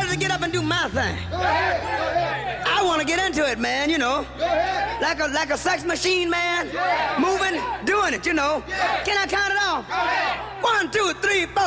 to get up and do my thing. I want to get into it, man, you know. Like a sex machine, man. Moving, doing it, you know. Can I count it off? 1, 2, 3, 4.